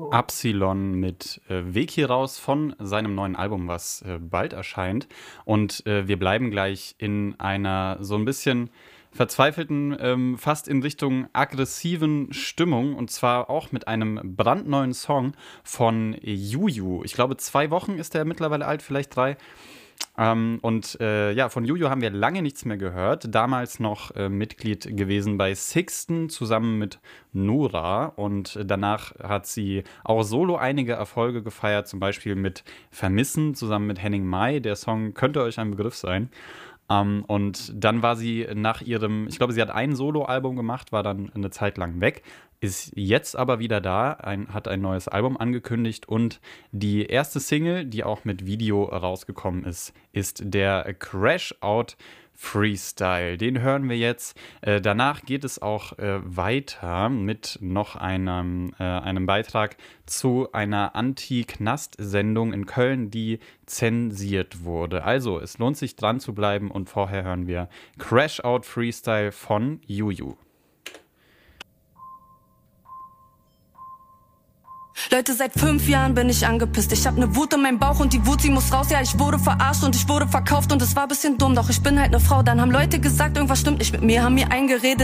Absilon mit Weg hier raus von seinem neuen Album, was bald erscheint. Und wir bleiben gleich in einer so ein bisschen verzweifelten, fast in Richtung aggressiven Stimmung. Und zwar auch mit einem brandneuen Song von Juju. Ich glaube, 2 Wochen ist er mittlerweile alt, vielleicht 3. Von Juju haben wir lange nichts mehr gehört. Damals noch Mitglied gewesen bei Sixten zusammen mit Nora. Und danach hat sie auch solo einige Erfolge gefeiert, zum Beispiel mit Vermissen zusammen mit Henning Mai. Der Song könnte euch ein Begriff sein. Und dann war sie nach ihrem, ich glaube, sie hat ein Soloalbum gemacht, war dann eine Zeit lang weg, ist jetzt aber wieder da, hat ein neues Album angekündigt und die erste Single, die auch mit Video rausgekommen ist, ist der Crash Out Freestyle. Den hören wir jetzt. Danach geht es auch weiter mit noch einem Beitrag zu einer Anti-Knast-Sendung in Köln, die zensiert wurde. Also, es lohnt sich dran zu bleiben und vorher hören wir Crash Out Freestyle von Juju. Leute, seit 5 Jahren bin ich angepisst. Ich hab ne Wut in meinem Bauch und die Wut, sie muss raus. Ja, ich wurde verarscht und ich wurde verkauft und es war bisschen dumm. Doch ich bin halt ne Frau. Dann haben Leute gesagt, irgendwas stimmt nicht mit mir, haben mir eingeredet,